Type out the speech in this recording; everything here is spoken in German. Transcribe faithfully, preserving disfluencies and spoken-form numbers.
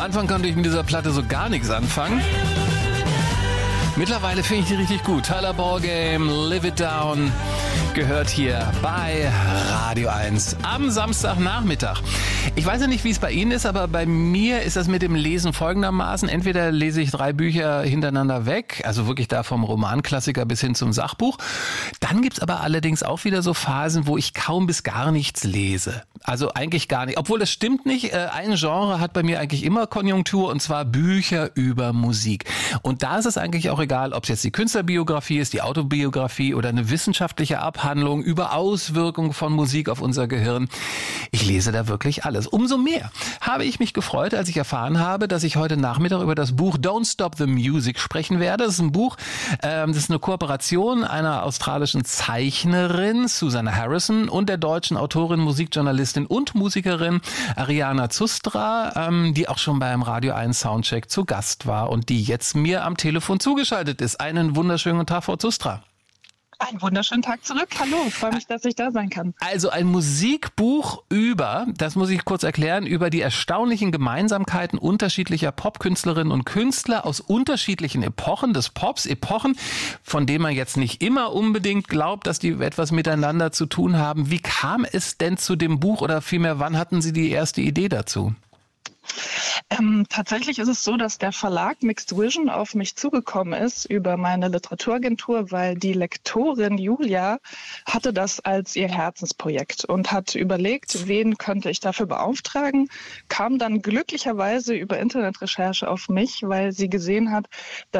Anfang konnte ich mit dieser Platte so gar nichts anfangen. Mittlerweile finde ich die richtig gut. Tyler Ballgame, Live It Down, gehört hier bei Radio eins am Samstagnachmittag. Ich weiß ja nicht, wie es bei Ihnen ist, aber bei mir ist das mit dem Lesen folgendermaßen. Entweder lese ich drei Bücher hintereinander weg, also wirklich da vom Romanklassiker bis hin zum Sachbuch. Dann gibt's aber allerdings auch wieder so Phasen, wo ich kaum bis gar nichts lese. Also eigentlich gar nicht. Obwohl, das stimmt nicht. Ein Genre hat bei mir eigentlich immer Konjunktur, und zwar Bücher über Musik. Und da ist es eigentlich auch egal, ob es jetzt die Künstlerbiografie ist, die Autobiografie oder eine wissenschaftliche Abhandlung über Auswirkungen von Musik auf unser Gehirn. Ich lese da wirklich alles. Umso mehr habe ich mich gefreut, als ich erfahren habe, dass ich heute Nachmittag über das Buch Don't Stop the Music sprechen werde. Das ist ein Buch, ähm, das ist eine Kooperation einer australischen Zeichnerin, Susanna Harrison, und der deutschen Autorin, Musikjournalistin und Musikerin Ariana Zustra, ähm, die auch schon beim Radio eins Soundcheck zu Gast war und die jetzt mir am Telefon zugeschaltet ist. Einen wunderschönen guten Tag, Frau Zustra. Einen wunderschönen Tag zurück. Hallo, ich freue mich, dass ich da sein kann. Also ein Musikbuch über, das muss ich kurz erklären, über die erstaunlichen Gemeinsamkeiten unterschiedlicher Popkünstlerinnen und Künstler aus unterschiedlichen Epochen des Pops. Epochen, von denen man jetzt nicht immer unbedingt glaubt, dass die etwas miteinander zu tun haben. Wie kam es denn zu dem Buch, oder vielmehr, wann hatten Sie die erste Idee dazu? Ähm, tatsächlich ist es so, dass der Verlag Mixed Vision auf mich zugekommen ist über meine Literaturagentur, weil die Lektorin Julia hatte das als ihr Herzensprojekt und hat überlegt, wen könnte ich dafür beauftragen, kam dann glücklicherweise über Internetrecherche auf mich, weil sie gesehen hat, dass